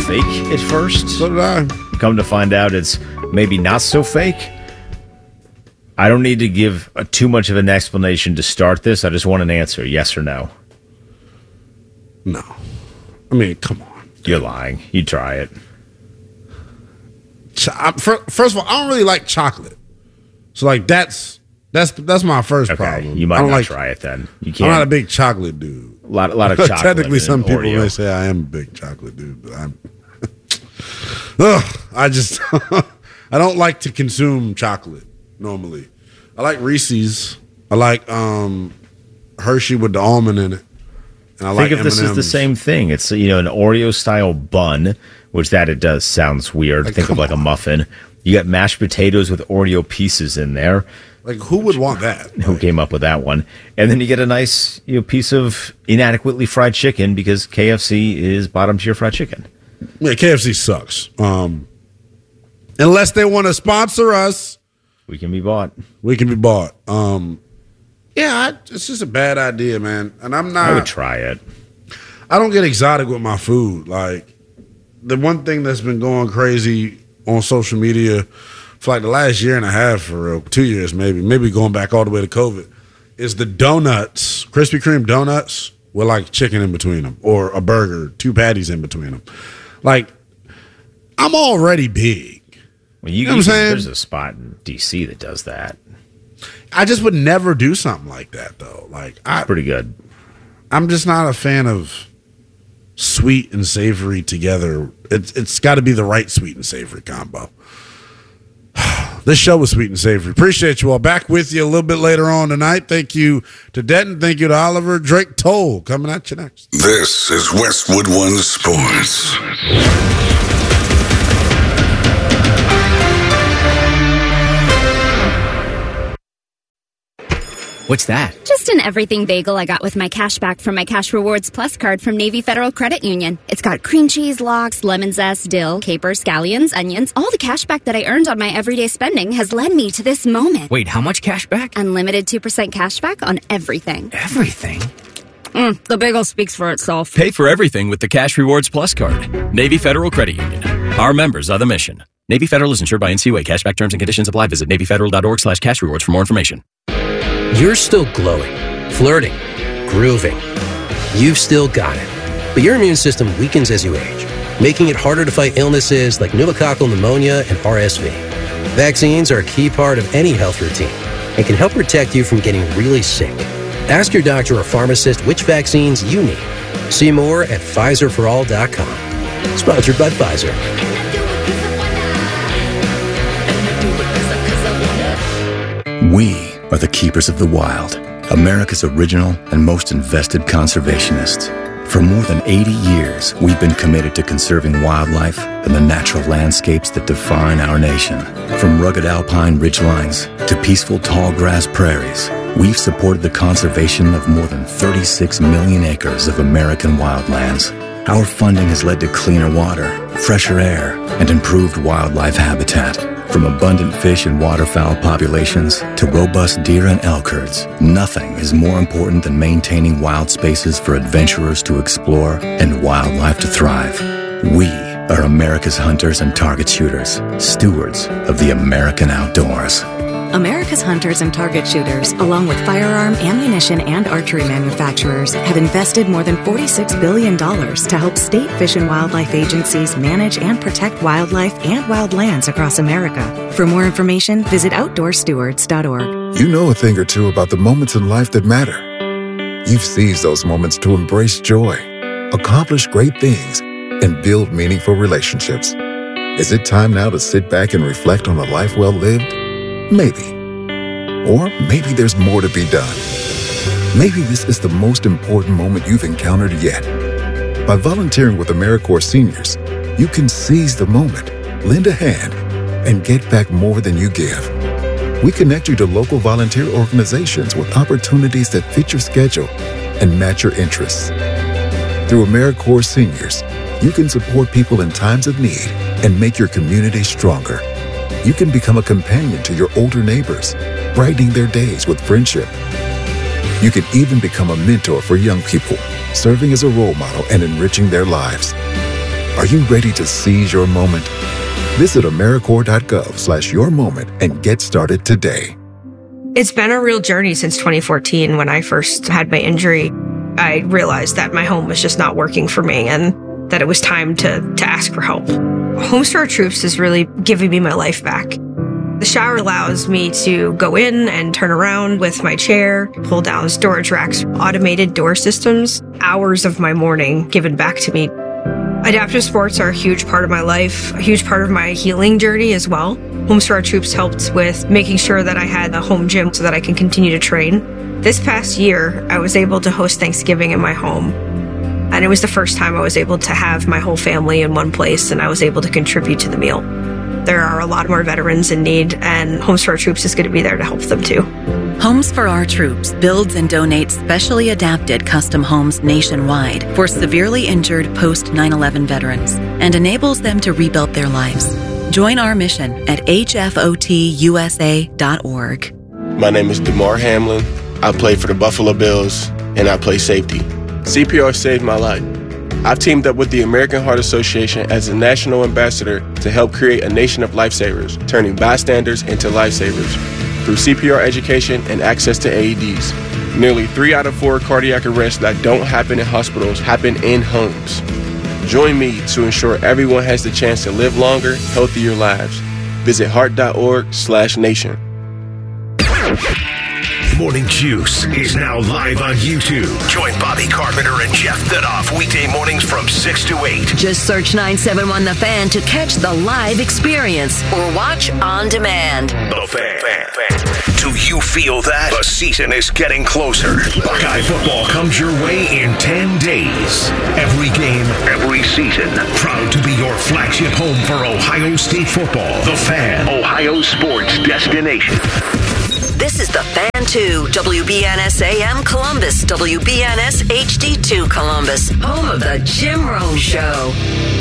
fake at first. So did I. Come to find out it's maybe not so fake. I don't need to give too much of an explanation to start this. I just want an answer, yes or no. No. I mean, come on. You're lying. You try it. First of all, I don't really like chocolate. So, like, that's my first problem. You might not try it then. You can't. I'm not a big chocolate dude. A lot of chocolate. Technically, some people Oreo. may say I am a big chocolate dude, but I'm. I just I don't like to consume chocolate normally. I like Reese's. I like Hershey with the almond in it. And I think like of this as the same thing. It's an Oreo style bun, which it does sounds weird. Think of like a muffin. You got mashed potatoes with Oreo pieces in there. Like, who would want that? Who came up with that one? And then you get a nice piece of inadequately fried chicken because KFC is bottom tier fried chicken. Yeah, KFC sucks. Unless they want to sponsor us, we can be bought. It's just a bad idea, man. And I'm not. I would try it. I don't get exotic with my food. Like, the one thing that's been going crazy on social media for like the last year and a half, for real, 2 years maybe going back all the way to COVID, is the donuts, Krispy Kreme donuts with like chicken in between them, or a burger, 2 patties in between them. Like, I'm already big. Well, you know what I'm saying? There's a spot in D.C. that does that. I just would never do something like that, though. Like, it's pretty good. I'm just not a fan of sweet and savory together. It's got to be the right sweet and savory combo. This show was sweet and savory. Appreciate you all. Back with you a little bit later on tonight. Thank you to Denton. Thank you to Oliver. Drake Toll coming at you next. This is Westwood One Sports. What's that? Just an everything bagel I got with my cash back from my Cash Rewards Plus card from Navy Federal Credit Union. It's got cream cheese, lox, lemon zest, dill, capers, scallions, onions. All the cash back that I earned on my everyday spending has led me to this moment. Wait, how much cash back? Unlimited 2% cash back on everything. Everything? The bagel speaks for itself. Pay for everything with the Cash Rewards Plus card. Navy Federal Credit Union. Our members are the mission. Navy Federal is insured by NCUA. Cashback terms and conditions apply. Visit NavyFederal.org/cashrewards for more information. You're still glowing, flirting, grooving. You've still got it. But your immune system weakens as you age, making it harder to fight illnesses like pneumococcal pneumonia and RSV. Vaccines are a key part of any health routine and can help protect you from getting really sick. Ask your doctor or pharmacist which vaccines you need. See more at PfizerForAll.com. Sponsored by Pfizer. We are the keepers of the wild, America's original and most invested conservationists. For more than 80 years, we've been committed to conserving wildlife and the natural landscapes that define our nation. From rugged alpine ridgelines to peaceful tall grass prairies, we've supported the conservation of more than 36 million acres of American wildlands. Our funding has led to cleaner water, fresher air, and improved wildlife habitat. From abundant fish and waterfowl populations to robust deer and elk herds, nothing is more important than maintaining wild spaces for adventurers to explore and wildlife to thrive. We are America's hunters and target shooters, stewards of the American outdoors. America's hunters and target shooters, along with firearm, ammunition, and archery manufacturers, have invested more than $46 billion to help state fish and wildlife agencies manage and protect wildlife and wildlands across America. For more information, visit OutdoorStewards.org. You know a thing or two about the moments in life that matter. You've seized those moments to embrace joy, accomplish great things, and build meaningful relationships. Is it time now to sit back and reflect on a life well lived? Maybe. Or maybe there's more to be done. Maybe this is the most important moment you've encountered yet. By volunteering with AmeriCorps Seniors, you can seize the moment, lend a hand, and get back more than you give. We connect you to local volunteer organizations with opportunities that fit your schedule and match your interests. Through AmeriCorps Seniors, you can support people in times of need and make your community stronger. You can become a companion to your older neighbors, brightening their days with friendship. You can even become a mentor for young people, serving as a role model and enriching their lives. Are you ready to seize your moment? Visit AmeriCorps.gov/yourmoment and get started today. It's been a real journey since 2014 when I first had my injury. I realized that my home was just not working for me and that it was time to ask for help. Homes for Our Troops is really giving me my life back. The shower allows me to go in and turn around with my chair, pull down storage racks, automated door systems, hours of my morning given back to me. Adaptive sports are a huge part of my life, a huge part of my healing journey as well. Homes for Our Troops helped with making sure that I had a home gym so that I can continue to train. This past year, I was able to host Thanksgiving in my home. And it was the first time I was able to have my whole family in one place and I was able to contribute to the meal. There are a lot more veterans in need, and Homes for Our Troops is going to be there to help them too. Homes for Our Troops builds and donates specially adapted custom homes nationwide for severely injured post-9/11 veterans and enables them to rebuild their lives. Join our mission at hfotusa.org. My name is DeMar Hamlin. I play for the Buffalo Bills, and I play safety. CPR saved my life. I've teamed up with the American Heart Association as a national ambassador to help create a nation of lifesavers, turning bystanders into lifesavers. Through CPR education and access to AEDs, nearly 3 out of 4 cardiac arrests that don't happen in hospitals happen in homes. Join me to ensure everyone has the chance to live longer, healthier lives. Visit heart.org/nation. Morning Juice is now live on YouTube. Join Bobby Carpenter and Jeff Thidoff weekday mornings from 6 to 8. Just search 971 The Fan to catch the live experience or watch on demand. The Fan. Do you feel that? The season is getting closer. Buckeye football comes your way in 10 days. Every game, every season. Proud to be your flagship home for Ohio State football. The Fan, Ohio sports destination. This is The Fan 2, WBNS AM Columbus, WBNS HD2 Columbus, home of the Jim Rome Show.